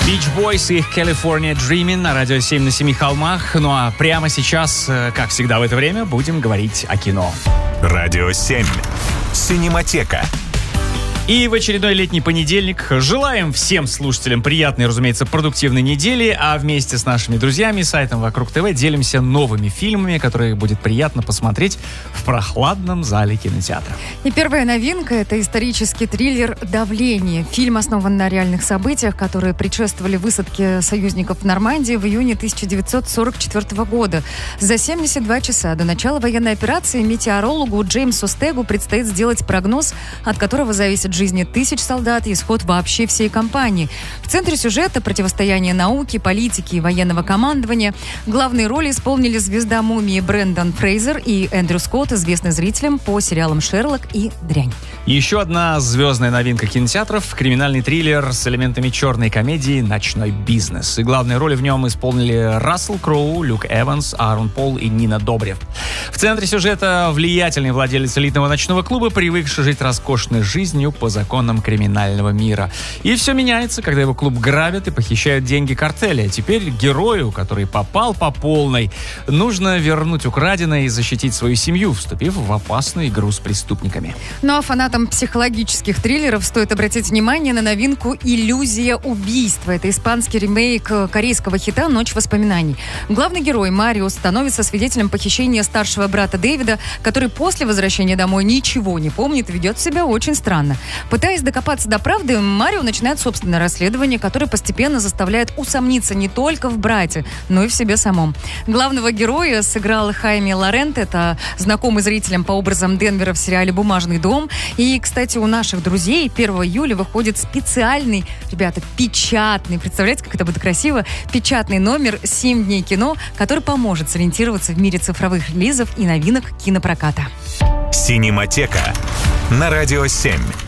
Beach Boys и их California Dreamin' на радио 7 на 7 холмах. Ну а прямо сейчас, как всегда в это время, будем говорить о кино. Радио 7. Синематека. И в очередной летний понедельник желаем всем слушателям приятной, разумеется, продуктивной недели, а вместе с нашими друзьями, сайтом Вокруг ТВ, делимся новыми фильмами, которые будет приятно посмотреть в прохладном зале кинотеатра. И первая новинка — это исторический триллер «Давление». Фильм основан на реальных событиях, которые предшествовали высадке союзников в Нормандии в июне 1944 года. За 72 часа до начала военной операции метеорологу Джеймсу Стегу предстоит сделать прогноз, от которого зависит жизни тысяч солдат и исход вообще всей кампании. В центре сюжета противостояние науки, политики и военного командования. Главные роли исполнили звезда «Мумии» Брендан Фрейзер и Эндрю Скотт, известный зрителям по сериалам «Шерлок» и «Дрянь». Еще одна звездная новинка кинотеатров — криминальный триллер с элементами черной комедии «Ночной бизнес». И главные роли в нем исполнили Рассел Кроу, Люк Эванс, Аарон Пол и Нина Добрев. В центре сюжета влиятельный владелец элитного ночного клуба, привыкший жить роскошной жизнью по законам криминального мира. И все меняется, когда его клуб грабят и похищают деньги картеля. Теперь герою, который попал по полной, нужно вернуть украденное и защитить свою семью, вступив в опасную игру с преступниками. Ну а фанатам психологических триллеров стоит обратить внимание на новинку «Иллюзия убийства». Это испанский ремейк корейского хита «Ночь воспоминаний». Главный герой Марио становится свидетелем похищения старшего брата Дэвида, который после возвращения домой ничего не помнит и ведет себя очень странно. Пытаясь докопаться до правды, Марио начинает собственное расследование, которое постепенно заставляет усомниться не только в брате, но и в себе самом. Главного героя сыграл Хайме Лоренте, это знакомый зрителям по образам Денвера в сериале «Бумажный дом». И, кстати, у наших друзей 1 июля выходит специальный, ребята, печатный, представляете, как это будет красиво, печатный номер «7 дней кино», который поможет сориентироваться в мире цифровых релизов и новинок кинопроката. Синематека на радио 7.